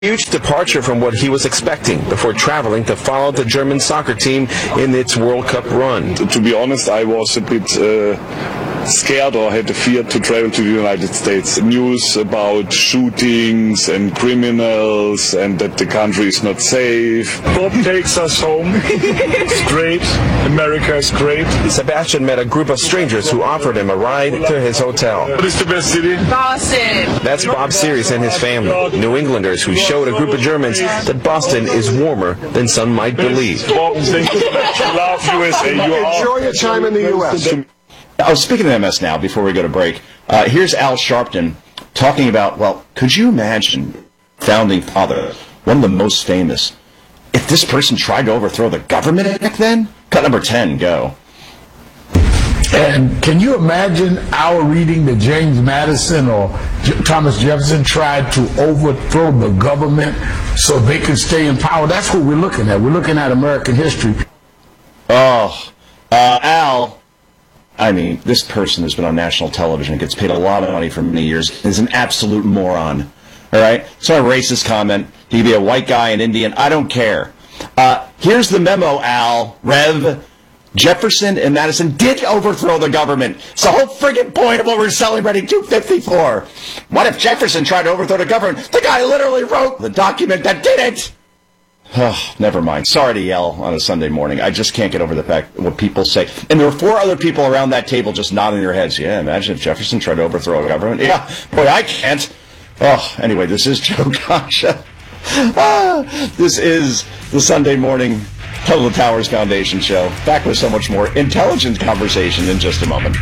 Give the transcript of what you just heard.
Huge departure from what he was expecting before traveling to follow the German soccer team in its World Cup run. To be honest, I was a bit scared or had a fear to travel to the United States. News about shootings and criminals and that the country is not safe. Bob takes us home. It's great. America is great. Sebastian met a group of strangers who offered him a ride to his hotel. What is the best city? Boston. That's Bob Series and his family, New Englanders who showed a group of Germans that Boston is warmer than some might believe. Bob, thank you so much. Love USA. Enjoy your time in the U.S. Speaking of MS now, before we go to break, here's Al Sharpton talking about, well, could you imagine founding father, one of the most famous, if this person tried to overthrow the government back then? Cut number 10, go. And can you imagine our reading that James Madison or Thomas Jefferson tried to overthrow the government so they could stay in power? That's what we're looking at. We're looking at American history. Oh, Al, I mean, this person has been on national television, gets paid a lot of money for many years, is an absolute moron. All right? It's not a racist comment. He could be a white guy, an Indian. I don't care. Here's the memo, Al. Rev. Jefferson and Madison did overthrow the government. It's the whole friggin' point of what we're celebrating 250 for. What if Jefferson tried to overthrow the government? The guy literally wrote the document that did it. Oh, never mind. Sorry to yell on a Sunday morning. I just can't get over the fact what people say. And there were 4 other people around that table just nodding their heads. Yeah, imagine if Jefferson tried to overthrow a government. Yeah, boy, I can't. Oh, anyway, this is Joe Concha. This is the Sunday morning Total Towers Foundation show. Back with so much more intelligent conversation in just a moment.